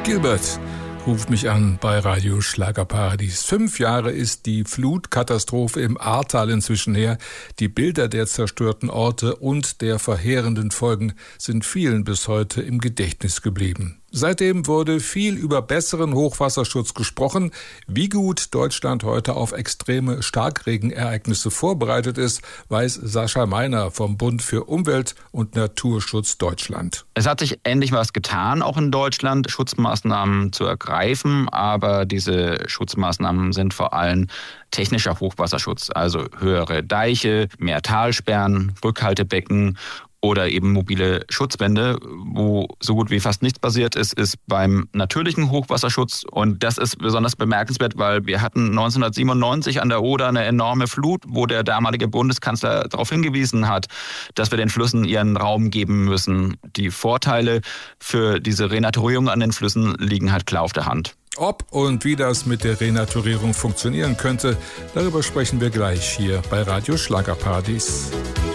Gilbert ruft mich an bei Radio Schlagerparadies. 5 Jahre ist die Flutkatastrophe im Ahrtal inzwischen her. Die Bilder der zerstörten Orte und der verheerenden Folgen sind vielen bis heute im Gedächtnis geblieben. Seitdem wurde viel über besseren Hochwasserschutz gesprochen. Wie gut Deutschland heute auf extreme Starkregenereignisse vorbereitet ist, weiß Sascha Meiner vom Bund für Umwelt und Naturschutz Deutschland. Es hat sich endlich was getan, auch in Deutschland, Schutzmaßnahmen zu ergreifen. Aber diese Schutzmaßnahmen sind vor allem technischer Hochwasserschutz, also höhere Deiche, mehr Talsperren, Rückhaltebecken oder eben mobile Schutzwände. Wo so gut wie fast nichts passiert ist, ist beim natürlichen Hochwasserschutz. Und das ist besonders bemerkenswert, weil wir hatten 1997 an der Oder eine enorme Flut, wo der damalige Bundeskanzler darauf hingewiesen hat, dass wir den Flüssen ihren Raum geben müssen. Die Vorteile für diese Renaturierung an den Flüssen liegen halt klar auf der Hand. Ob und wie das mit der Renaturierung funktionieren könnte, darüber sprechen wir gleich hier bei Radio Schlagerparadies.